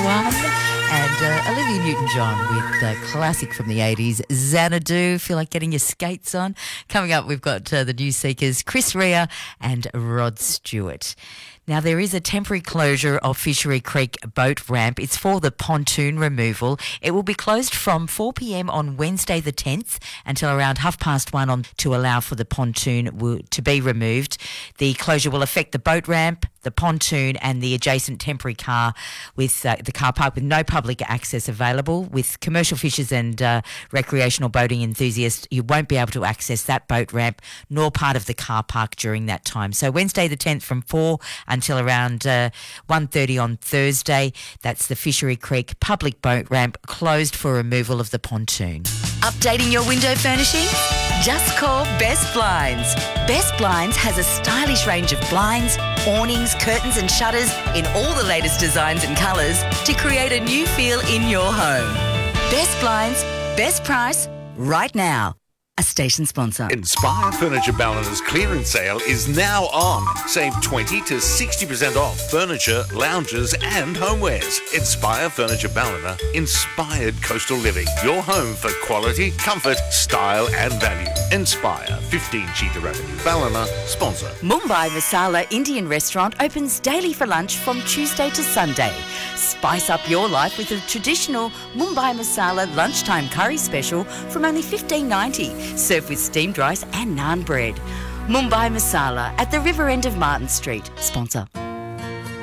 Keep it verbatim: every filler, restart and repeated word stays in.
One. And uh, Olivia Newton-John with a classic from the eighties, Xanadu. Feel like getting your skates on? Coming up, we've got uh, the New Seekers, Chris Rea and Rod Stewart. Now, there is a temporary closure of Fishery Creek boat ramp. It's for the pontoon removal. It will be closed from four p.m. on Wednesday the tenth until around half past one on to allow for the pontoon w- to be removed. The closure will affect the boat ramp, the pontoon and the adjacent temporary car with uh, the car park with no public access available. With commercial fishers and uh, recreational boating enthusiasts, you won't be able to access that boat ramp nor part of the car park during that time. So Wednesday the tenth from four until around uh, one thirty on Thursday. That's the Fishery Creek public boat ramp closed for removal of the pontoon. Updating your window furnishing? Just call Best Blinds. Best Blinds has a stylish range of blinds, awnings, curtains and shutters in all the latest designs and colours to create a new feel in your home. Best Blinds, best price, right now. A station sponsor. Inspire Furniture Ballina's clearance sale is now on. Save twenty to sixty percent off furniture, lounges and homewares. Inspire Furniture Ballina, inspired coastal living. Your home for quality, comfort, style and value. Inspire, fifteen Cheetah Avenue, Ballina, sponsor. Mumbai Masala Indian restaurant opens daily for lunch from Tuesday to Sunday. Spice up your life with a traditional Mumbai Masala lunchtime curry special from only fifteen ninety. Served with steamed rice and naan bread. Mumbai Masala at the river end of Martin Street. Sponsor.